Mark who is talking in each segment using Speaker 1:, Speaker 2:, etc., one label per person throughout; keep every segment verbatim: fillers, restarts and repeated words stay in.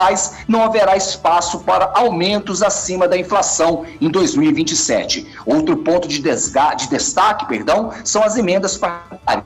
Speaker 1: não haverá espaço para aumentos acima da inflação em dois mil e vinte e sete. Outro ponto de, desga, de destaque perdão, são as emendas parlamentares.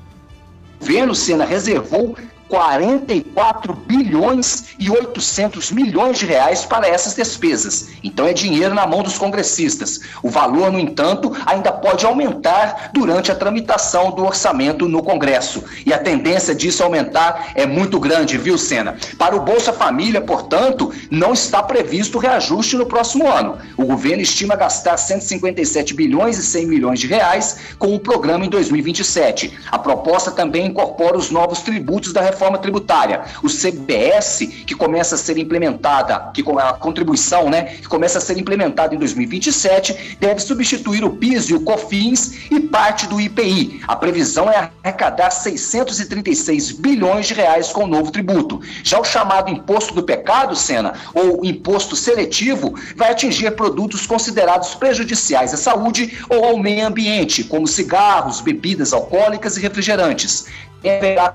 Speaker 1: O governo, Sena, reservou quarenta e quatro bilhões e oitocentos milhões de reais para essas despesas. Então é dinheiro na mão dos congressistas. O valor, no entanto, ainda pode aumentar durante a tramitação do orçamento no Congresso. E a tendência disso aumentar é muito grande, viu, Sena? Para o Bolsa Família, portanto, não está previsto reajuste no próximo ano. O governo estima gastar cento e cinquenta e sete bilhões e cem milhões de reais com o programa em dois mil e vinte e sete. A proposta também incorpora os novos tributos da reforma reforma tributária. O C B S, que começa a ser implementada, que com a contribuição, né, que começa a ser implementada em dois mil e vinte e sete, deve substituir o PIS e o COFINS e parte do I P I. A previsão é arrecadar seiscentos e trinta e seis bilhões de reais com o novo tributo. Já o chamado imposto do pecado, Sena, ou imposto seletivo, vai atingir produtos considerados prejudiciais à saúde ou ao meio ambiente, como cigarros, bebidas alcoólicas e refrigerantes. Haverá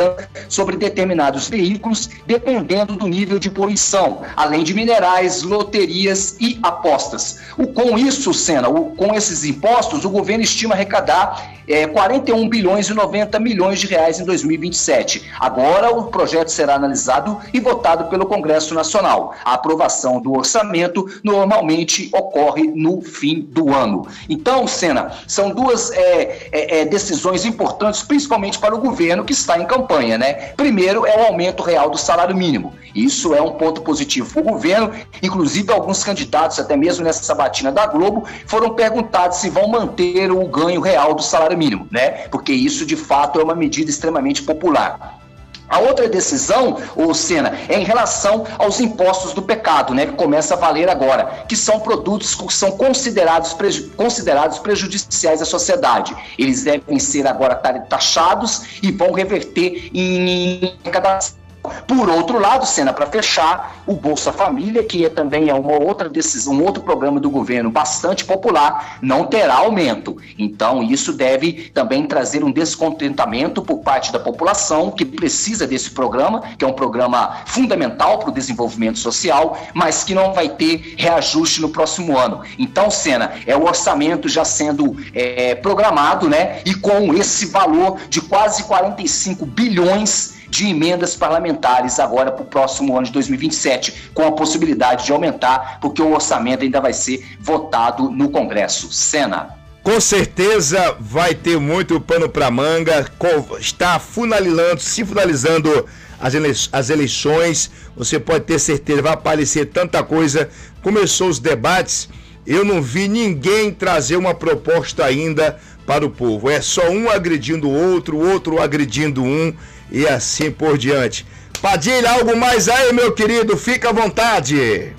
Speaker 1: sobre determinados veículos, dependendo do nível de poluição, além de minerais, loterias e apostas. O, com isso, Sena, o, com esses impostos, o governo estima arrecadar é, quarenta e um bilhões e noventa milhões de reais em dois mil e vinte e sete. Agora, o projeto será analisado e votado pelo Congresso Nacional. A aprovação do orçamento normalmente ocorre no fim do ano. Então, Sena, são duas é, é, é, decisões importantes, principalmente para o governo que está em campanha, né? Primeiro é o aumento real do salário mínimo. Isso é um ponto positivo para o governo. Inclusive, alguns candidatos, até mesmo nessa sabatina da Globo, foram perguntados se vão manter o ganho real do salário mínimo, né? Porque isso, de fato, é uma medida extremamente popular. A outra decisão, ô Sena, é em relação aos impostos do pecado, né, que começa a valer agora, que são produtos que são considerados, preju- considerados prejudiciais à sociedade. Eles devem ser agora taxados e vão reverter em arrecadação. Por outro lado, Sena, para fechar, o Bolsa Família, que é também é uma outra decisão, um outro programa do governo bastante popular, não terá aumento. Então, isso deve também trazer um descontentamento por parte da população que precisa desse programa, que é um programa fundamental para o desenvolvimento social, mas que não vai ter reajuste no próximo ano. Então, Sena, é o orçamento já sendo é, programado, né? E com esse valor de quase quarenta e cinco bilhões de emendas parlamentares agora para o próximo ano de dois mil e vinte e sete, com a possibilidade de aumentar, porque o orçamento ainda vai ser votado no Congresso. Sena.
Speaker 2: Com certeza vai ter muito pano para manga, está finalizando, se finalizando as, ele, as eleições, você pode ter certeza, vai aparecer tanta coisa. Começou os debates, eu não vi ninguém trazer uma proposta ainda para o povo, é só um agredindo o outro, o outro agredindo um, e assim por diante. Padilha, algo mais aí, meu querido? Fica à vontade.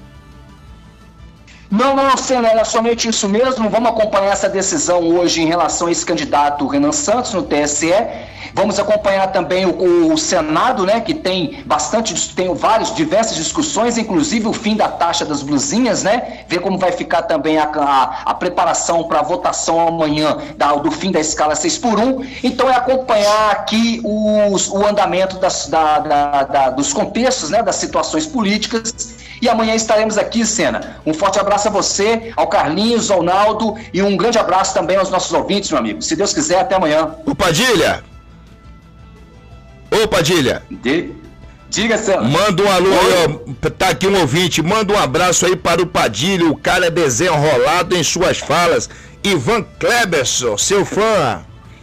Speaker 1: Não, não, Sena, era somente isso mesmo. Vamos acompanhar essa decisão hoje em relação a esse candidato Renan Santos no T S E. Vamos acompanhar também o, o Senado, né, que tem bastante, tem várias, diversas discussões, inclusive o fim da taxa das blusinhas, né, ver como vai ficar também a, a, a preparação para a votação amanhã da, do fim da escala seis por um. Então é acompanhar aqui os, o andamento das, da, da, da, dos contextos, né, das situações políticas. E amanhã estaremos aqui, Sena. Um forte abraço a você, ao Carlinhos, ao Naldo, e um grande abraço também aos nossos ouvintes, meu amigo. Se Deus quiser, até amanhã.
Speaker 2: O Padilha! Ô, Padilha!
Speaker 1: De... Diga, Sena.
Speaker 2: Manda um alô aí, ó. Tá aqui um ouvinte. Manda um abraço aí para o Padilha, o cara desenrolado em suas falas. Ivan Kleberson, seu fã.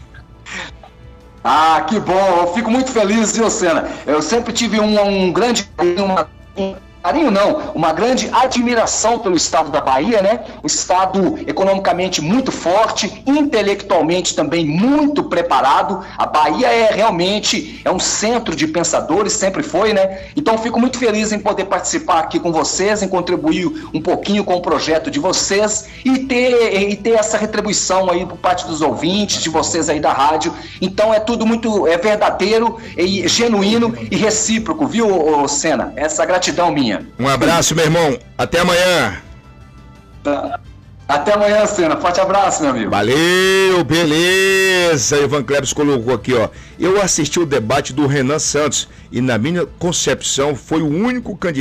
Speaker 1: Ah, que bom. Eu fico muito feliz, viu, Sena? Eu sempre tive um, um grande... Uma, um... carinho não, uma grande admiração pelo estado da Bahia, né? Um estado economicamente muito forte, intelectualmente também muito preparado. A Bahia é realmente é um centro de pensadores, sempre foi, né? Então fico muito feliz em poder participar aqui com vocês, em contribuir um pouquinho com o projeto de vocês e ter, e ter essa retribuição aí por parte dos ouvintes, de vocês aí da rádio. Então é tudo muito é verdadeiro, e genuíno e recíproco, viu, Sena? Essa gratidão minha.
Speaker 2: Um abraço, meu irmão. Até amanhã.
Speaker 1: Até amanhã, Senna. Forte abraço, meu amigo.
Speaker 2: Valeu, beleza. Ivan Klebs colocou aqui, ó. Eu assisti o debate do Renan Santos e, na minha concepção, foi o único candidato